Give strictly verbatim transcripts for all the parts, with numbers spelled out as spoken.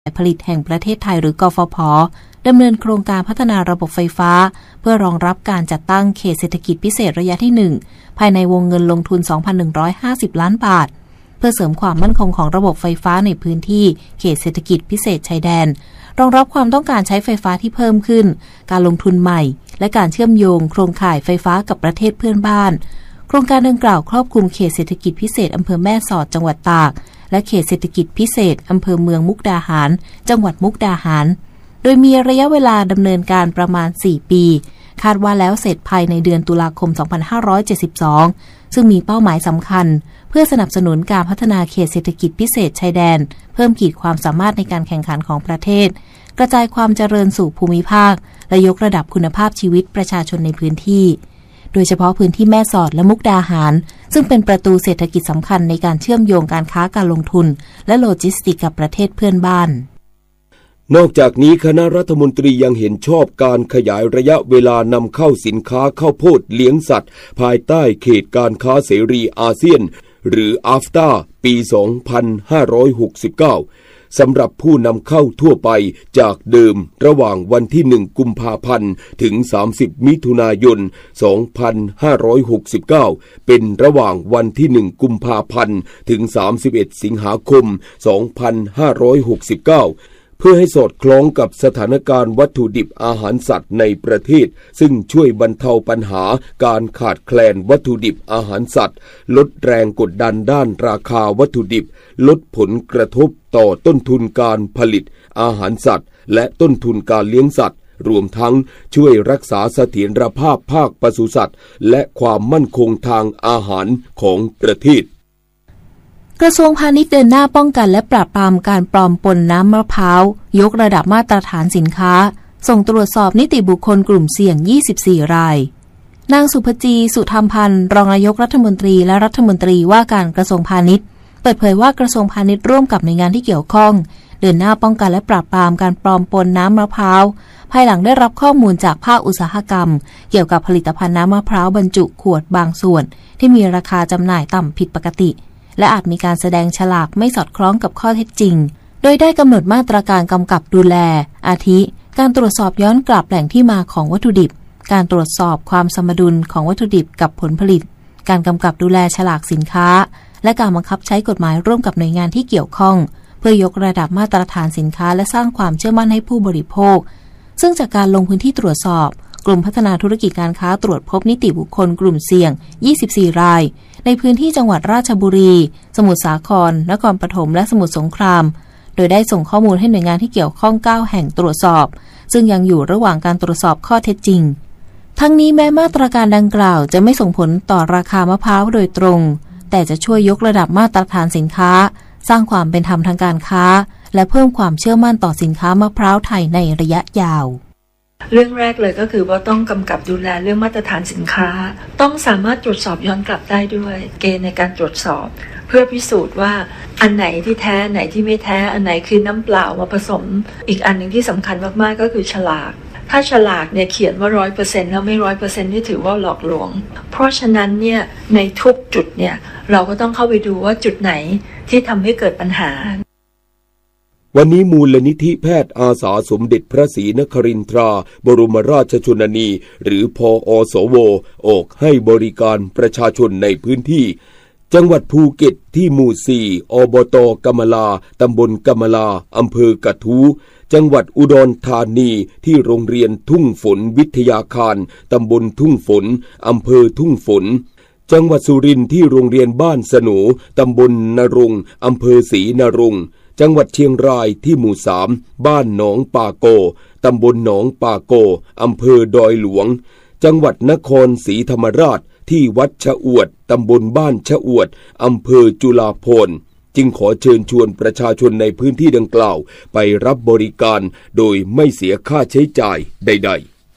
ผลิตแห่งประเทศไทยหรือกฟผ.ดำเนินโครงการพัฒนาระบบไฟฟ้าเพื่อรองรับการจัดตั้งเขตเศรษฐกิจพิเศษระยะที่หนึ่งภายในวงเงินลงทุน สองพันหนึ่งร้อยห้าสิบ ล้านบาทเพื่อเสริมความมั่นคงของระบบไฟฟ้าในพื้นที่เขตเศรษฐกิจพิเศษชายแดนรองรับความต้องการใช้ไฟฟ้าที่เพิ่มขึ้นการลงทุนใหม่และการเชื่อมโยงโครงข่ายไฟฟ้ากับประเทศเพื่อนบ้านโครงการดังกล่าวครอบคลุมเขตเศรษฐกิจพิเศษอำเภอแม่สอดจังหวัดตากและเขตเศรษฐกิจพิเศษอำเภอเมืองมุกดาหารจังหวัดมุกดาหารโดยมีระยะเวลาดำเนินการประมาณสี่ปีคาดว่าแล้วเสร็จภายในเดือนตุลาคมสองพันห้าร้อยเจ็ดสิบสองซึ่งมีเป้าหมายสำคัญเพื่อสนับสนุนการพัฒนาเขตเศรษฐกิจพิเศษชายแดนเพิ่มขีดความสามารถในการแข่งขันของประเทศกระจายความเจริญสู่ภูมิภาคและยกระดับคุณภาพชีวิตประชาชนในพื้นที่โดยเฉพาะพื้นที่แม่สอดและมุกดาหารซึ่งเป็นประตูเศรษฐกิจสำคัญในการเชื่อมโยงการค้าการลงทุนและโลจิสติกกับประเทศเพื่อนบ้านนอกจากนี้คณะรัฐมนตรียังเห็นชอบการขยายระยะเวลานำเข้าสินค้าข้าวโพดเลี้ยงสัตว์ภายใต้เขตการค้าเสรีอาเซียนหรือ อาฟตา ปี สองพันห้าร้อยหกสิบเก้าสำหรับผู้นำเข้าทั่วไปจากเดิมระหว่างวันที่หนึ่งกุมภาพันธ์ถึงสามสิบมิถุนายนสองพันห้าร้อยหกสิบเก้าเป็นระหว่างวันที่หนึ่งกุมภาพันธ์ถึงสามสิบเอ็ดสิงหาคมสองพันห้าร้อยหกสิบเก้าเพื่อให้สอดคล้องกับสถานการณ์วัตถุดิบอาหารสัตว์ในประเทศซึ่งช่วยบรรเทาปัญหาการขาดแคลนวัตถุดิบอาหารสัตว์ลดแรงกดดันด้านราคาวัตถุดิบลดผลกระทบต่อต้นทุนการผลิตอาหารสัตว์และต้นทุนการเลี้ยงสัตว์รวมทั้งช่วยรักษาเสถียรภาพภาคปศุสัตว์และความมั่นคงทางอาหารของประเทศกระทรวงพาณิชย์เดินหน้าป้องกันและปราบปรามการปลอมปนน้ำมะพร้าวยกระดับมาตรฐานสินค้าส่งตรวจสอบนิติบุคคลกลุ่มเสี่ยงยี่สิบสี่รายนางสุภจีสุธรรมพันธ์รองนายกรัฐมนตรีและรัฐมนตรีว่าการกระทรวงพาณิชย์เปิดเผยว่ากระทรวงพาณิชย์ร่วมกับหน่วยงานที่เกี่ยวข้องเดินหน้าป้องกันและปราบปรามการปลอมปนน้ำมะพร้าวภายหลังได้รับข้อมูลจากภาคอุตสาหกรรมเกี่ยวกับผลิตภัณฑ์น้ำมะพร้าวบรรจุขวดบางส่วนที่มีราคาจำหน่ายต่ำผิดปกติและอาจมีการแสดงฉลากไม่สอดคล้องกับข้อเท็จจริงโดยได้กำหนดมาตรการกำกับดูแลอาทิการตรวจสอบย้อนกลับแหล่งที่มาของวัตถุดิบการตรวจสอบความสมดุลของวัตถุดิบกับผลผลิตการกำกับดูแลฉลากสินค้าและการบังคับใช้กฎหมายร่วมกับหน่วยงานที่เกี่ยวข้องเพื่อยกระดับมาตรฐานสินค้าและสร้างความเชื่อมั่นให้ผู้บริโภคซึ่งจากการลงพื้นที่ตรวจสอบกลุ่มพัฒนาธุรกิจการค้าตรวจพบนิติบุคคลกลุ่มเสี่ยงยี่สิบสี่รายในพื้นที่จังหวัดราชบุรีสมุทรสาครนครปฐมและสมุทรสงครามโดยได้ส่งข้อมูลให้หน่วยงานที่เกี่ยวข้องเก้าแห่งตรวจสอบซึ่งยังอยู่ระหว่างการตรวจสอบข้อเท็จจริงทั้งนี้แม้มาตรการดังกล่าวจะไม่ส่งผลต่อราคามะพร้าวโดยตรงแต่จะช่วยยกระดับมาตรฐานสินค้าสร้างความเป็นธรรมทางการค้าและเพิ่มความเชื่อมั่นต่อสินค้ามะพร้าวไทยในระยะยาวเรื่องแรกเลยก็คือว่าต้องกำกับดูแลเรื่องมาตรฐานสินค้าต้องสามารถตรวจสอบย้อนกลับได้ด้วยเกณฑ์ในการตรวจสอบเพื่อพิสูจน์ว่าอันไหนที่แท้ไหนที่ไม่แท้อันไหนคือน้ำเปล่ามาผสมอีกอันหนึ่งที่สำคัญมากๆก็คือฉลากถ้าฉลากเนี่ยเขียนว่า ร้อยเปอร์เซ็นต์ แล้วไม่ ร้อยเปอร์เซ็นต์ นี่ถือว่าหลอกลวงเพราะฉะนั้นเนี่ยในทุกจุดเนี่ยเราก็ต้องเข้าไปดูว่าจุดไหนที่ทำให้เกิดปัญหาวันนี้มูลนิธิแพทย์อาสาสมเด็จพระศรีนครินทราบรมราชชนนีหรือพอสวออกให้บริการประชาชนในพื้นที่จังหวัดภูเก็ตที่หมู่สี่อบต.กำมะลาตำบลกำมะลาอำเภอกระทู้จังหวัดอุดรธานีที่โรงเรียนทุ่งฝนวิทยาคารตำบลทุ่งฝนอำเภอทุ่งฝนจังหวัดสุรินทร์ที่โรงเรียนบ้านสนูตำบลนรงอำเภอศรีนรงจังหวัดเชียงรายที่หมู่สามบ้านหนองปาโกตำบลหนองปาโกอำเภอดอยหลวงจังหวัดนครศรีธรรมราชที่วัดชะอวดตำบลบ้านชะอวดอำเภอจุฬาภรณ์จึงขอเชิญชวนประชาชนในพื้นที่ดังกล่าวไปรับบริการโดยไม่เสียค่าใช้จ่ายใด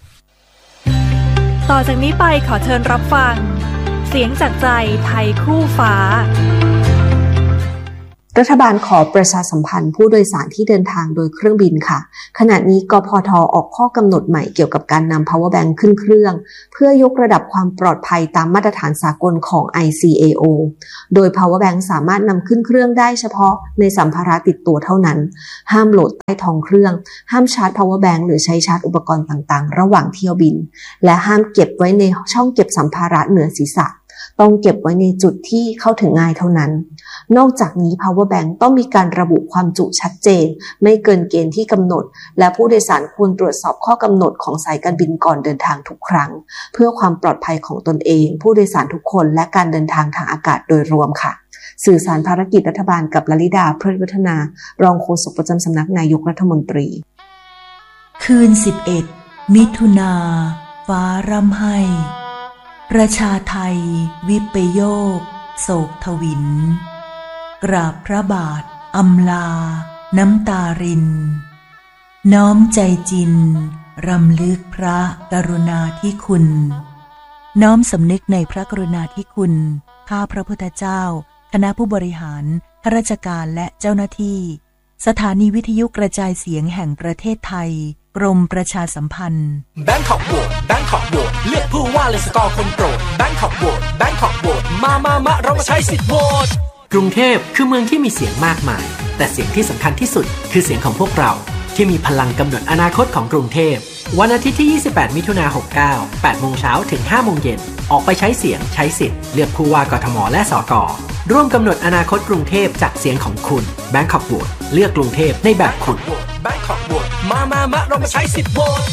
ๆต่อจากนี้ไปขอเชิญรับฟังเสียงจากใจไทยคู่ฟ้ารัฐบาลขอประชาสัมพันธ์ผู้โดยสารที่เดินทางโดยเครื่องบินค่ะขณะนี้กพท.ออกข้อกำหนดใหม่เกี่ยวกับการนำ power bank ขึ้นเครื่องเพื่อยกระดับความปลอดภัยตามมาตรฐานสากลของ ไอ ซี เอ โอ โดย power bank สามารถนำขึ้นเครื่องได้เฉพาะในสัมภาระติดตัวเท่านั้นห้ามโหลดใต้ท้องเครื่องห้ามชาร์จ power bank หรือใช้ชาร์จอุปกรณ์ต่างๆระหว่างเที่ยวบินและห้ามเก็บไว้ในช่องเก็บสัมภาระเหนือศีรษะต้องเก็บไว้ในจุดที่เข้าถึงง่ายเท่านั้นนอกจากนี้ power bank ต้องมีการระบุความจุชัดเจนไม่เกินเกณฑ์ที่กำหนดและผู้โดยสารควรตรวจสอบข้อกำหนดของสายการบินก่อนเดินทางทุกครั้งเพื่อความปลอดภัยของตนเองผู้โดยสารทุกคนและการเดินทางทางอากาศโดยรวมค่ะสื่อสารภารกิจรัฐบาลกับลลิดาเพลิดวัฒนารองโฆษกประจำสำนักนายกรัฐมนตรีคืนสิบเอ็ดมิถุนาฟ้าร่ำไห้ประชาไทยวิปโยคโศกทวินกราบพระบาทอำลาน้ำตารินน้อมใจจินรำลึกพระกรุณาธิคุณน้อมสำนึกในพระกรุณาธิคุณข้าพระพุทธเจ้าคณะผู้บริหารข้าราชการและเจ้าหน้าที่สถานีวิทยุกระจายเสียงแห่งประเทศไทยกรมประชาสัมพันธ์แบงคอกโหวตแบงคอกโหวตเลือกผู้ว่าเลยสกอร์คนโปรดแบงคอกโหวตแบงคอกโหวตมามามาเรามาใช้สิทธิ์โหวตกรุงเทพคือเมืองที่มีเสียงมากมายแต่เสียงที่สำคัญที่สุดคือเสียงของพวกเราที่มีพลังกำหนดอนาคตของกรุงเทพวันอาทิตย์ที่ยี่สิบแปดมิถุนายนหกเก้า แปดโมงเช้าถึงห้าโมงเย็นออกไปใช้เสียงใช้สิทธิ์เลือกผู้ว่ากทมและสกร่วมกำหนดอนาคตกรุงเทพจากเสียงของคุณแบงคอกโหวตเลือกกรุงเทพในแบบคุณแบงคอกโหวตมามามาเรามาใช้สิทธิ์โหวต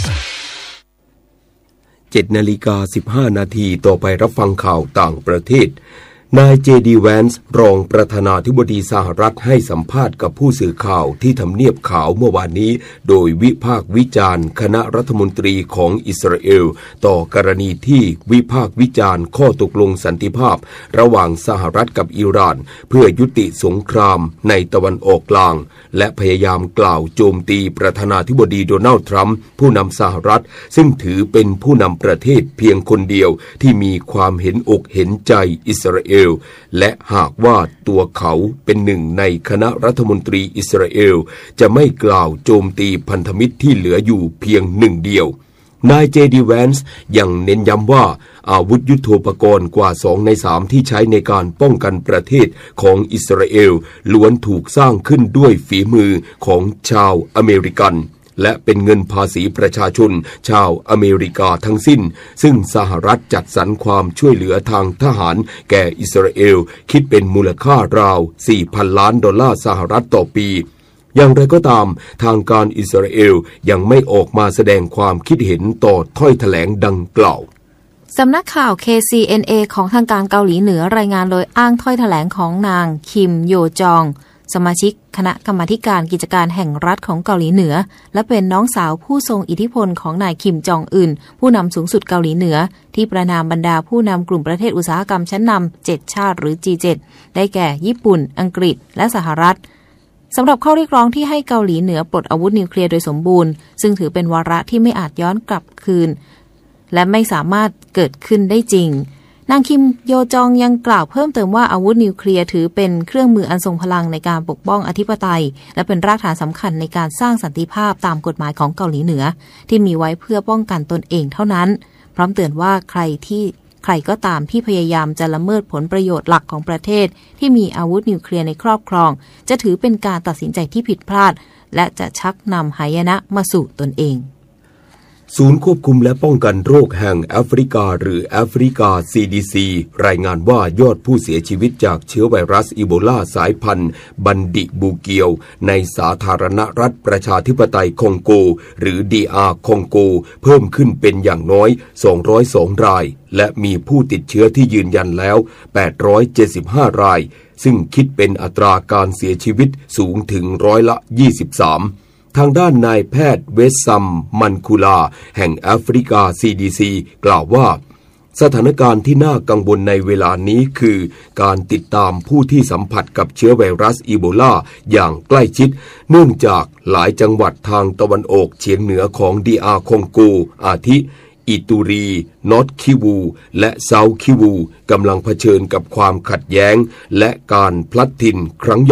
เจ็ดนาฬิกาสิบห้านาทีต่อไปรับฟังข่าวต่างประเทศนายเจดีแวนส์รองประธานาธิบดีสหรัฐให้สัมภาษณ์กับผู้สื่อข่าวที่ทำเนียบขาวเมื่อวานนี้โดยวิพากษ์วิจารณ์คณะรัฐมนตรีของอิสราเอลต่อกรณีที่วิพากษ์วิจารณ์ข้อตกลงสันติภาพระหว่างสหรัฐกับอิหร่านเพื่อยุติสงครามในตะวันออกกลางและพยายามกล่าวโจมตีประธานาธิบดีโดนัลด์ทรัมป์ผู้นำสหรัฐซึ่งถือเป็นผู้นำประเทศเพียงคนเดียวที่มีความเห็นอกเห็นใจอิสราเอลและหากว่าตัวเขาเป็นหนึ่งในคณะรัฐมนตรีอิสราเอลจะไม่กล่าวโจมตีพันธมิตรที่เหลืออยู่เพียงหนึ่งเดียวนายเจดีแวนส์ยังเน้นย้ำว่าอาวุธยุทโธปกรณ์กว่าสองในสามที่ใช้ในการป้องกันประเทศของอิสราเอลล้วนถูกสร้างขึ้นด้วยฝีมือของชาวอเมริกันและเป็นเงินภาษีประชาชนชาวอเมริกาทั้งสิ้นซึ่งสหรัฐจัดสรรความช่วยเหลือทางทหารแก่อิสราเอลคิดเป็นมูลค่าราว สี่พัน ล้านดอลลาร์สหรัฐต่อปีอย่างไรก็ตามทางการอิสราเอลยังไม่ออกมาแสดงความคิดเห็นต่อถ้อยแถลงดังกล่าวสำนักข่าว เค ซี เอ็น เอ ของทางการเกาหลีเหนือรายงานโดยอ้างถ้อยแถลงของนางคิมโยจองสมาชิกคณะกรรมาธิการกิจการแห่งรัฐของเกาหลีเหนือและเป็นน้องสาวผู้ทรงอิทธิพลของนายคิมจองอึนผู้นำสูงสุดเกาหลีเหนือที่ประนามบรรดาผู้นำกลุ่มประเทศอุตสาหกรรมชั้นนำเจ็ดชาติหรือ จี เจ็ด ได้แก่ญี่ปุ่นอังกฤษและสหรัฐสำหรับข้อเรียกร้องที่ให้เกาหลีเหนือปลดอาวุธนิวเคลียร์โดยสมบูรณ์ซึ่งถือเป็นวาระที่ไม่อาจย้อนกลับคืนและไม่สามารถเกิดขึ้นได้จริงนางคิมโยจองยังกล่าวเพิ่มเติมว่าอาวุธนิวเคลียร์ถือเป็นเครื่องมืออันทรงพลังในการปกป้องอธิปไตยและเป็นรากฐานสำคัญในการสร้างสันติภาพตามกฎหมายของเกาหลีเหนือที่มีไว้เพื่อป้องกันตนเองเท่านั้นพร้อมเตือนว่าใครที่ใครก็ตามที่พยายามจะละเมิดผลประโยชน์หลักของประเทศที่มีอาวุธนิวเคลียร์ในครอบครองจะถือเป็นการตัดสินใจที่ผิดพลาดและจะชักนำหายนะมาสู่ตนเองศูนย์ควบคุมและป้องกันโรคแห่งแอฟริกาหรือแอฟริกา ซี ดี ซี รายงานว่ายอดผู้เสียชีวิตจากเชื้อไวรัสอีโบลาสายพันธุ์บันดิบูเกียวในสาธารณรัฐประชาธิปไตยคองโกหรือ ดี อาร์ คองโกเพิ่มขึ้นเป็นอย่างน้อยสองร้อยสองรายและมีผู้ติดเชื้อที่ยืนยันแล้วแปดร้อยเจ็ดสิบห้ารายซึ่งคิดเป็นอัตราการเสียชีวิตสูงถึงร้อยละยี่สิบสามทางด้านนายแพทย์เวสซัมมันคูลาแห่งแอฟริกา ซี ดี ซี กล่าวว่าสถานการณ์ที่น่ากังวลในเวลานี้คือการติดตามผู้ที่สัมผัสกับเชื้อไวรัสอีโบลาอย่างใกล้ชิดเนื่องจากหลายจังหวัดทางตะวันออกเฉียงเหนือของ ดี อาร์ คองโกอาทิอิตูรีนอร์ทคิวูและเซาท์คิวูกำลังเผชิญกับความขัดแย้งและการพลัดถิ่นครั้งใหญ่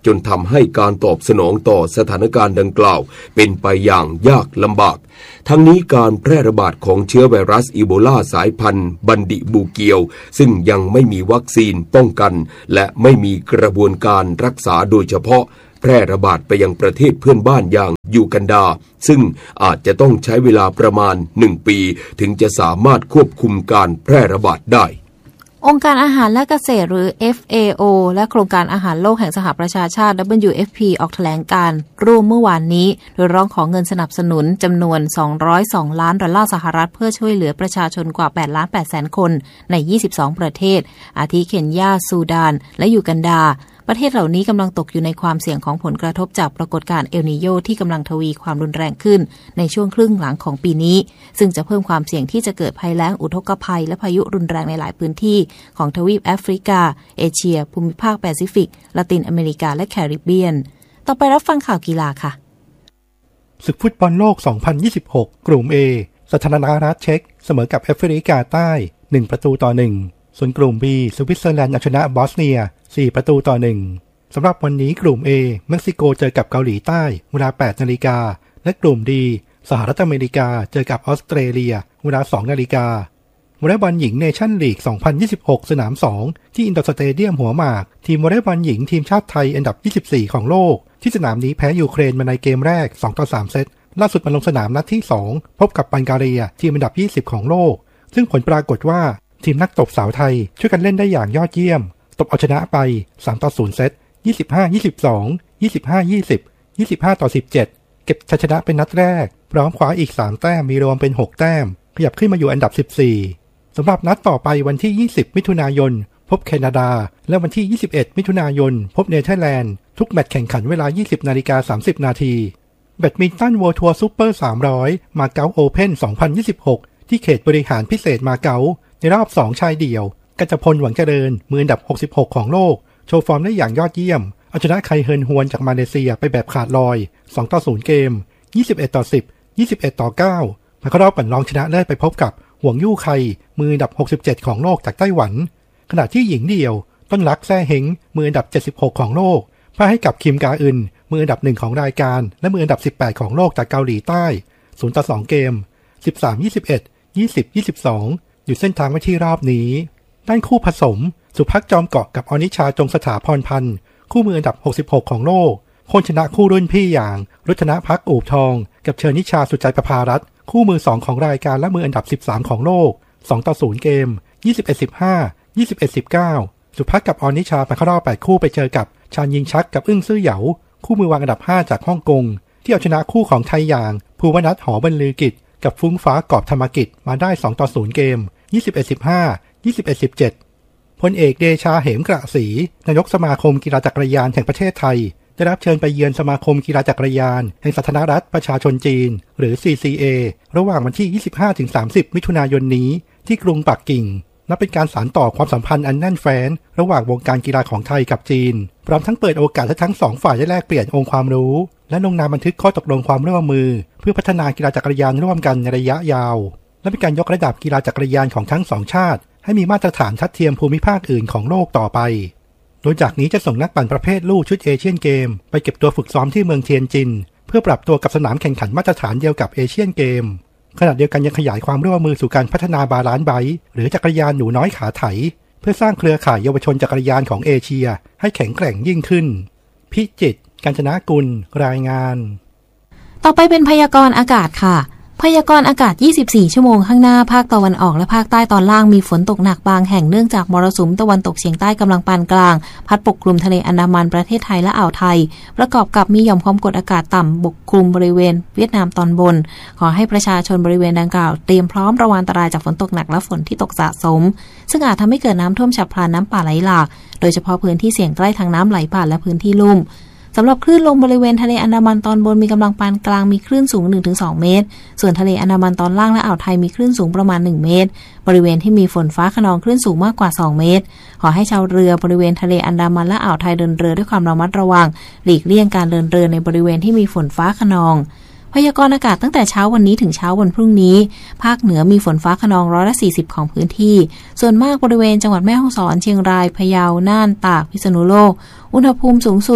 จนทำให้การตอบสนองต่อสถานการณ์ดังกล่าวเป็นไปอย่างยากลำบากทั้งนี้การแพร่ระบาดของเชื้อไวรัสอีโบลาสายพันธุ์บันดิบูเกียวซึ่งยังไม่มีวัคซีนป้องกันและไม่มีกระบวนการรักษาโดยเฉพาะแพร่ระบาดไปยังประเทศเพื่อนบ้านอย่างยูกันดาซึ่งอาจจะต้องใช้เวลาประมาณหนึ่งปีถึงจะสามารถควบคุมการแพร่ระบาดได้องค์การอาหารและเกษตรหรือ เอฟ เอ โอ และโครงการอาหารโลกแห่งสหประชาชาติ ดับเบิลยู เอฟ พี ออกแถลงการณ์ร่วมเมื่อวานนี้โดยร้องขอเงินสนับสนุนจำนวนสองร้อยสองล้านดอลลาร์สหรัฐเพื่อช่วยเหลือประชาชนกว่าแปดล้านแปดแสนคนในยี่สิบสองประเทศอาทิเคนยาซูดานและยูกันดาประเทศเหล่านี้กำลังตกอยู่ในความเสี่ยงของผลกระทบจากปรากฏการณ์เอลนีโญที่กำลังทวีความรุนแรงขึ้นในช่วงครึ่งหลังของปีนี้ซึ่งจะเพิ่มความเสี่ยงที่จะเกิดภัยแล้งอุทกภัยและพายุรุนแรงในหลายพื้นที่ของทวีปแอฟริกาเอเชียภูมิภาคแปซิฟิกละตินอเมริกาและแคริบเบียนต่อไปรับฟังข่าวกีฬาค่ะศึกฟุตบอลโลกสองพันยี่สิบหกกลุ่ม A สาธารณรัฐเช็กเสมอกับแอฟริกาใต้หนึ่งประตูต่อหนึ่งส่วนกลุ่ม B สวิตเซอร์แลนด์เอาชนะบอสเนียสี่ประตูต่อหนึ่งสำหรับวันนี้กลุ่ม A เม็กซิโกเจอกับเกาหลีใต้เวลา แปดนาฬิกาและกลุ่ม D สหรัฐอเมริกาเจอกับออสเตรเลียเวลา สองนาฬิกาวอลเลย์บอลหญิงเนชั่นลีกสองพันยี่สิบหกสนามสองที่อินดอร์สเตเดียมหัวหมากทีมวอลเลย์บอลหญิงทีมชาติไทยอันดับยี่สิบสี่ของโลกที่สนามนี้แพ้ยูเครนมาในเกมแรกสองต่อสามเซตล่าสุดมาลงสนามนัดที่สองพบกับบัลแกเรียทีมอันดับยี่สิบของโลกซึ่งผลปรากฏว่าทีมนักตบสาวไทยช่วยกันเล่นได้อย่างยอดเยี่ยมตบเอาชนะไปสามต่อศูนย์เซตยี่สิบห้า ยี่สิบสอง ยี่สิบห้า ยี่สิบ ยี่สิบห้าต่อสิบเจ็ดเก็บชัยชนะเป็นนัดแรกพร้อมคว้าอีกสามแต้มมีรวมเป็นหกแต้มขยับขึ้นมาอยู่อันดับสิบสี่สำหรับนัดต่อไปวันที่ยี่สิบมิถุนายนพบแคนาดาและวันที่ยี่สิบเอ็ดมิถุนายนพบเนเธอร์แลนด์ทุกแมตช์แข่งขันเวลา ยี่สิบนาฬิกาสามสิบนาทีแบดมินตัน World Tour Super สามร้อยมาเก๊าโอเพ่นสองพันยี่สิบหกที่เขตบริหารพิเศษมาเก๊าในรอบสองชายเดี่ยวกัญจพลหวังเจริญมืออันดับหกสิบหกของโลกโชว์ฟอร์มได้อย่างยอดเยี่ยมเอาชนะไคเฮินฮวนจากมาเลเซียไปแบบขาดลอยสองต่อศูนย์เกมยี่สิบเอ็ดต่อสิบ ยี่สิบเอ็ดต่อเก้าผ่านเข้ารอบปั่นรองชนะเลิศไปพบกับหวงยู่ไคมืออันดับหกสิบเจ็ดของโลกจากไต้หวันขณะที่หญิงเดี่ยวต้นรักแซ่เฮงมืออันดับเจ็ดสิบหกของโลกพ่ายให้กับคิมกาอึนมืออันดับหนึ่งของรายการและมืออันดับสิบแปดของโลกจากเกาหลีใต้ศูนย์ต่อสองเกมสิบสาม ยี่สิบเอ็ด ยี่สิบ ยี่สิบสองอยู่เส้นทางไว้ที่รอบนี้ด้านคู่ผสมสุภักจอมเกาะกับอนิชาจงสถาพรพันธ์คู่มืออันดับหกสิบหกของโลกคนชนะคู่รุ่นพี่อย่างรัตนภักอู่ทองกับเชอนิชาสุใจประภารัตน์คู่มือสองของรายการและมืออันดับสิบสามของโลกสองต่อศูนย์เกมยี่สิบเอ็ด สิบห้า ยี่สิบเอ็ด สิบเก้าสุภักกับอนิชาผ่านเข้ารอบแปดคู่ไปเจอกับชานยิงชักกับอึ้งซื่อเหยาคู่มือวางอันดับห้าจากฮ่องกงที่เอาชนะคู่ของไทยอย่างภูวนัทหอบรรลือกิจกับฟุ้งฟ้ากอบธรรมกิจมาได้สองต่อศูนย์เกมยี่สิบเอ็ด สิบห้า ยี่สิบเอ็ด สิบเจ็ดพลเอกเดชาเหมกระศรีนายกสมาคมกีฬาจักรยานแห่งประเทศไทยได้รับเชิญไปเยือนสมาคมกีฬาจักรยานแห่งสาธารณรัฐประชาชนจีนหรือ ซี ซี เอ ระหว่างวันที่ ยี่สิบห้าถึงสามสิบ มิถุนายนนี้ที่กรุงปักกิ่งนับเป็นการสานต่อความสัมพันธ์อันแน่นแฟ้นระหว่างวงการกีฬาของไทยกับจีนพร้อมทั้งเปิดโอกาสให้ทั้งสองฝ่ายได้แลกเปลี่ยนองค์ความรู้และลงนามบันทึกข้อตกลงความร่วมมือเพื่อพัฒนากีฬาจักรยานร่วมกันในระยะยาวและเป็นการยกระดับกีฬาจักรยานของทั้งสองชาติให้มีมาตรฐานทัดเทียมภูมิภาคอื่นของโลกต่อไปโดยจากนี้จะส่งนักปั่นประเภทลู่ชุดเอเชียนเกมไปเก็บตัวฝึกซ้อมที่เมืองเทียนจินเพื่อปรับตัวกับสนามแข่งขันมาตรฐานเดียวกับเอเชียนเกมขณะเดียวกันยังขยายความร่วมมือสู่การพัฒนาบาลานซ์ไบค์หรือจักรยานหนูน้อยขาไถเพื่อสร้างเครือข่ายเยาวชนจักรยานของเอเชียให้แข็งแกร่งยิ่งขึ้นพิจิตร กาญจนกุลรายงานต่อไปเป็นพยากรณ์อากาศค่ะพยากรณ์อากาศยี่สิบสี่ชั่วโมงข้างหน้าภาคตะวันออกและภาคใต้ตอนล่างมีฝนตกหนักบางแห่งเนื่องจากมรสุมตะวันตกเฉียงใต้กำลังปานกลางพัดปกคลุมทะเลอันดามันประเทศไทยและอ่าวไทยประกอบกับมีหย่อมความกดอากาศต่ำปกคลุมบริเวณเวียดนามตอนบนขอให้ประชาชนบริเวณดังกล่าวเตรียมพร้อมระวังอันตรายจากฝนตกหนักและฝนที่ตกสะสมซึ่งอาจทำให้เกิดน้ำท่วมฉับพลันน้ำป่าไหลหลากโดยเฉพาะพื้นที่เสี่ยงใกล้ทางน้ำไหลผ่านและพื้นที่ลุ่มสำหรับคลื่นลมบริเวณทะเลอันดามันตอนบนมีกำลังปานกลางมีคลื่นสูง หนึ่งถึงสอง เมตรส่วนทะเลอันดามันตอนล่างและอ่าวไทยมีคลื่นสูงประมาณหนึ่งเมตรบริเวณที่มีฝนฟ้าคะนองคลื่นสูงมากกว่าสองเมตรขอให้ชาวเรือบริเวณทะเลอันดามันและอ่าวไทยเดินเรือด้วยความระมัดระวังหลีกเลี่ยงการเดินเรือในบริเวณที่มีฝนฟ้าคะนองพยากรณ์อากาศตั้งแต่เช้าวันนี้ถึงเช้าวันพรุ่งนี้ภาคเหนือมีฝนฟ้าคะนองร้อยละสี่สิบของพื้นที่ส่วนมากบริเวณจังหวัดแม่ฮ่องสอนเชียงรายพะเยาน่านตากพิษณุโลกอุณหภูมิสูงสุด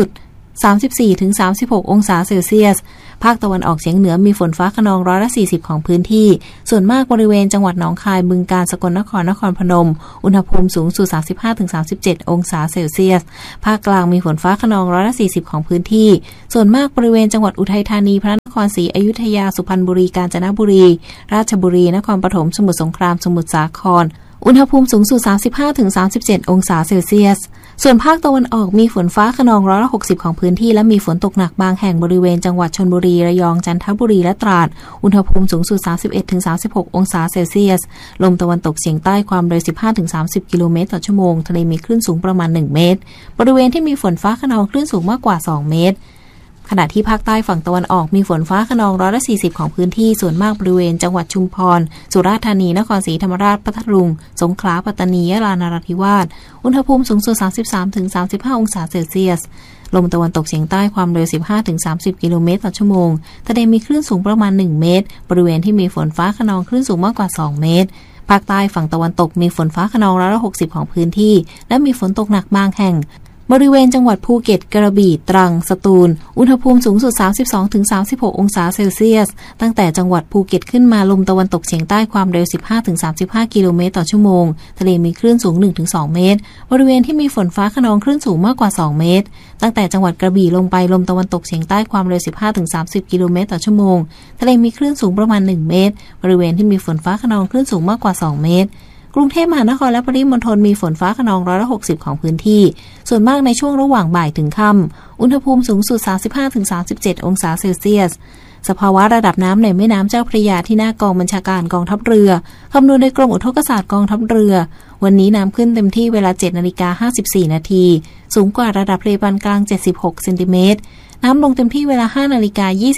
สามสิบสี่ถึงสามสิบหก องศาเซลเซียสภาคตะวันออกเฉียงเหนือมีฝนฟ้าคะนองร้อยละสี่สิบของพื้นที่ส่วนมากบริเวณจังหวัดหนองคายบึงกาฬสกลนครนครพนมอุณหภูมิสูงสุด สามสิบห้าถึงสามสิบเจ็ด องศาเซลเซียสภาคกลางมีฝนฟ้าคะนองร้อยละสี่สิบของพื้นที่ส่วนมากบริเวณจังหวัดอุทัยธานีพระนครศรีอยุธยาสุพรรณบุรีกาญจนบุรีราชบุรีนครปฐมสมุทรสงครามสมุทรสาครอุณหภูมิสูงสุด สามสิบห้าถึงสามสิบเจ็ด องศาเซลเซียสส่วนภาคตะวันออกมีฝนฟ้าคะนองร้อยละหกสิบของพื้นที่และมีฝนตกหนักบางแห่งบริเวณจังหวัดชลบุรีระยองจันทบุรีและตราดอุณหภูมิสูงสุด สามสิบเอ็ดถึงสามสิบหก องศาเซลเซียสลมตะวันตกเฉียงใต้ความเร็ว สิบห้าถึงสามสิบ กิโลเมตรต่อชั่วโมงทะเลมีคลื่นสูงประมาณหนึ่งเมตรบริเวณที่มีฝนฟ้าคะนองคลื่นสูงมากกว่าสองเมตรขณะที่ภาคใต้ฝั่งตะวันออกมีฝนฟ้าคะนองร้อยละสี่สิบของพื้นที่ส่วนมากบริเวณจังหวัดชุมพรสุราษฎร์ธานีนครศรีธรรมราชพัทลุงสงขลาปัตตานียะลานราธิวาสอุณหภูมิสูงสุด สามสิบสามถึงสามสิบห้า องศาเซลเซียสลมตะวันตกเฉียงใต้ความเร็ว สิบห้าถึงสามสิบ กิโลเมตรต่อชั่วโมงทะเลมีคลื่นสูงประมาณหนึ่งเมตรบริเวณที่มีฝนฟ้าคะนองคลื่นสูงมากกว่าสองเมตรภาคใต้ฝั่งตะวันตกมีฝนฟ้าคะนองร้อยละหกสิบของพื้นที่และมีฝนตกหนักบางแห่งบริเวณจังหวัดภูเก็ตกระบี่ตรังสตูลอุณหภูมิสูงสุด สามสิบสองถึงสามสิบหก องศาเซลเซียสตั้งแต่จังหวัดภูเก็ตขึ้นมาลมตะวันตกเฉียงใต้ความเร็ว สิบห้าถึงสามสิบห้า กิโลเมตรต่อชั่วโมงทะเลมีคลื่นสูง หนึ่งถึงสอง เมตรบริเวณที่มีฝนฟ้าคะนองคลื่นสูงมากกว่าสองเมตรตั้งแต่จังหวัดกระบี่ลงไปลมตะวันตกเฉียงใต้ความเร็ว สิบห้าถึงสามสิบ กิโลเมตรต่อชั่วโมงทะเลมีคลื่นสูงประมาณหนึ่งเมตรบริเวณที่มีฝนฟ้าคะนองคลื่นสูงมากกว่าสองเมตรกรุงเทพมหานครและปริมณฑลมีฝนฟ้าคะนองร้อยละหกสิบของพื้นที่ส่วนมากในช่วงระหว่างบ่ายถึงค่ำอุณหภูมิสูงสุด สามสิบห้าถึงสามสิบเจ็ด องศาเซลเซียสสภาวะระดับน้ำในแม่น้ำเจ้าพระยาที่หน้ากองบัญชาการกองทัพเรือคำนวณโดยกรมอุทกศาสตร์กองทัพเรือวันนี้น้ำขึ้นเต็มที่เวลา เจ็ดนาฬิกาห้าสิบสี่ นาทีสูงกว่าระดับทะเลปานกลางเจ็ดสิบหกเซนติเมตรน้ำลงเต็มที่เวลา ห้านาฬิกายี่สิบ